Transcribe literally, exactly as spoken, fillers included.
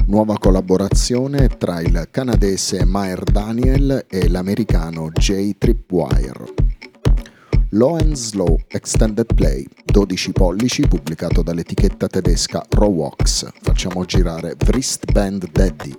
nuova collaborazione tra il canadese Maher Daniel e l'americano Jay Tripwire. Low and Slow Extended Play, dodici pollici, pubblicato dall'etichetta tedesca Rawwax. Facciamo girare Wristband Daddy.